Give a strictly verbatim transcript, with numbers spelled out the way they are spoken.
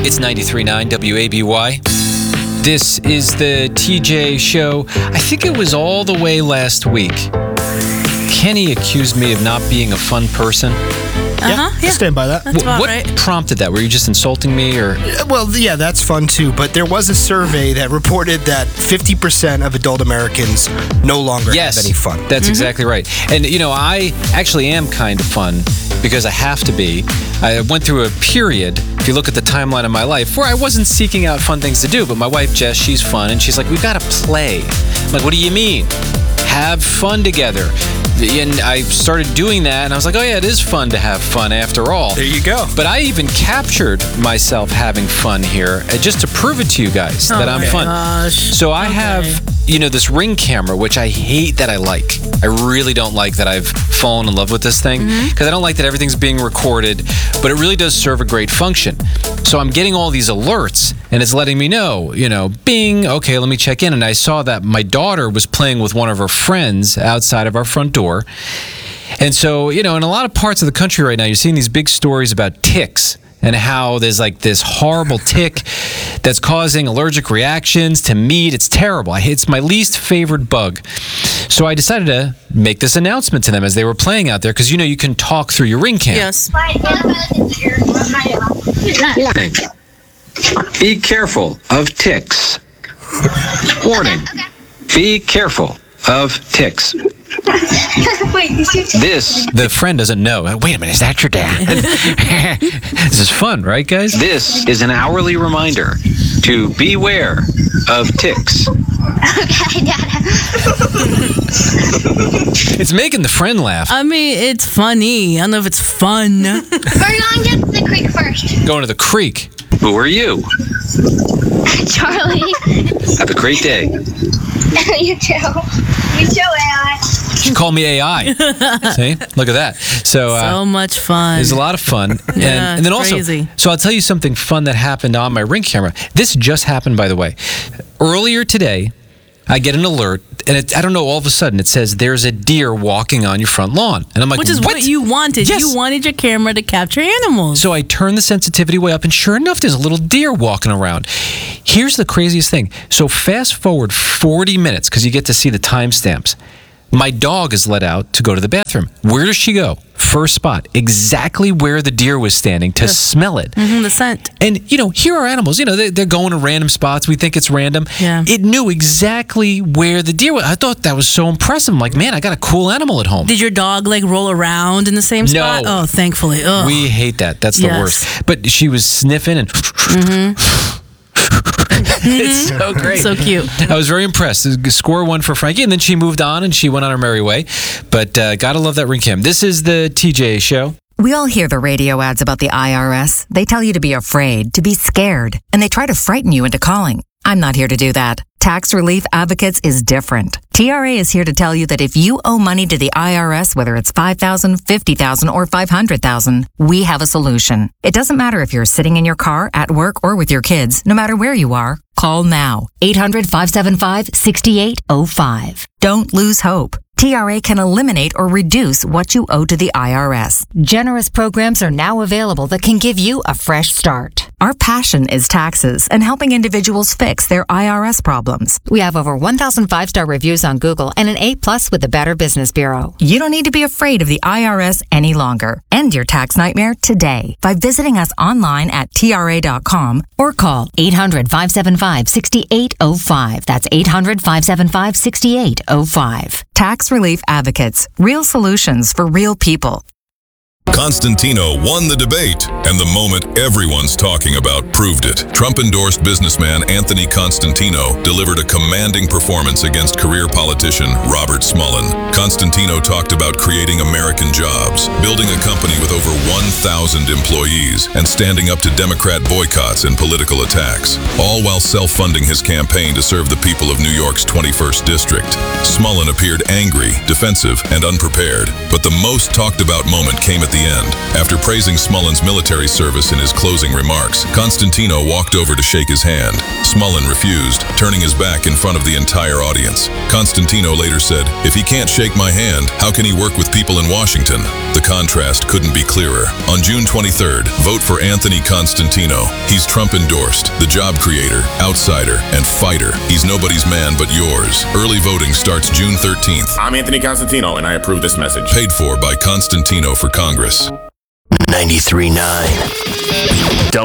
It's ninety-three point nine W A B Y. This is the T J Show. I think it was all the way last week. Kenny accused me of not being a fun person. Uh-huh, yeah. Stand by that. That's about What right. prompted that? Were you just insulting me, or? Well, yeah, that's fun too. But there was a survey that reported that fifty percent of adult Americans no longer Yes, have any fun. That's exactly right. And, you know, I actually am kind of fun because I have to be. I went through a period, if you look at the timeline of my life, where I wasn't seeking out fun things to do. But my wife, Jess, she's fun. And she's like, we've got to play. I'm like, what do you mean? Have fun together. And I started doing that, and I was like, oh, yeah, it is fun to have fun after all. There you go. But I even captured myself having fun here uh, just to prove it to you guys that I'm my fun. gosh. So I Okay. have, you know, this Ring camera, which I hate that I like. I really don't like that I've fallen in love with this thing because I don't like that everything's being recorded, but it really does serve a great function. So I'm getting all these alerts, and it's letting me know, you know, bing, okay, let me check in. And I saw that my daughter was playing with one of her friends outside of our front door. And so, you know, in a lot of parts of the country right now, you're seeing these big stories about ticks and how there's like this horrible tick that's causing allergic reactions to meat. It's terrible. I- It's my least favorite bug. So I decided to make this announcement to them as they were playing out there because, you know, you can talk through your Ring cam. Yes. Warning. Be careful of ticks. Warning. Be careful of ticks. This The friend doesn't know. Wait a minute, is that your dad? This is fun, right, guys? this is an hourly reminder to beware of ticks. Okay, Dad. It's making the friend laugh. I mean, it's funny. I don't know if it's fun. We're going to the creek first. Going to the creek. Who are you? Charlie. Have a great day. You too. You too, A I. You call me A I. See? Look at that. So, uh, So much fun. It was a lot of fun. And, Yeah, and then it's also, crazy. so I'll tell you something fun that happened on my Ring camera. This just happened, by the way. Earlier today, I get an alert, and it, I don't know, all of a sudden it says there's a deer walking on your front lawn. And I'm like, Which is what, you wanted. Yes. You wanted your camera to capture animals. So I turn the sensitivity way up, and sure enough, there's a little deer walking around. Here's the craziest thing. So fast forward forty minutes, because you get to see the timestamps. My dog is let out to go to the bathroom. Where does she go? First spot, exactly where the deer was standing to smell it. Mhm, the scent. And, you know, here are animals. You know, they, they're going to random spots. We think it's random. Yeah. It knew exactly where the deer was. I thought that was so impressive. I'm like, man, I got a cool animal at home. Did your dog like roll around in the same spot? No. Oh, thankfully. Ugh. We hate that. That's the Yes. worst. But she was sniffing and... It's so great. So cute. I was very impressed. Score one for Frankie, and then she moved on and she went on her merry way. But uh, gotta love that Ring cam. This is the T J Show. We all hear the radio ads about the I R S. They tell you to be afraid, to be scared, and they try to frighten you into calling. I'm not here to do that. Tax Relief Advocates is different. T R A is here to tell you that if you owe money to the I R S, whether it's five thousand dollars, fifty thousand dollars, or five hundred thousand dollars, we have a solution. It doesn't matter if you're sitting in your car, at work, or with your kids. No matter where you are, call now. eight hundred, five seven five, six eight zero five. Don't lose hope. T R A can eliminate or reduce what you owe to the I R S. Generous programs are now available that can give you a fresh start. Our passion is taxes and helping individuals fix their I R S problems. We have over one thousand five-star reviews on Google and an A plus with the Better Business Bureau. You don't need to be afraid of the I R S any longer. End your tax nightmare today by visiting us online at T R A dot com or call eight hundred, five seven five, six eight zero five. That's eight hundred, five seven five, six eight zero five. Tax Relief Advocates. Real solutions for real people. Constantino won the debate, and the moment everyone's talking about proved it. Trump-endorsed businessman Anthony Constantino delivered a commanding performance against career politician Robert Smullen. Constantino talked about creating American jobs, building a company with over one thousand employees, and standing up to Democrat boycotts and political attacks, all while self-funding his campaign to serve the people of New York's twenty-first District. Smullen appeared angry, defensive, and unprepared, but the most talked about moment came at the end. After praising Smullen's military service in his closing remarks, Constantino walked over to shake his hand. Smullen refused, turning his back in front of the entire audience. Constantino later said, "If he can't shake my hand, how can he work with people in Washington?" The contrast couldn't be clearer. On June twenty-third, vote for Anthony Constantino. He's Trump-endorsed, the job creator, outsider, and fighter. He's nobody's man but yours. Early voting starts June thirteenth. I'm Anthony Constantino, and I approve this message. Paid for by Constantino for Congress. ninety-three point nine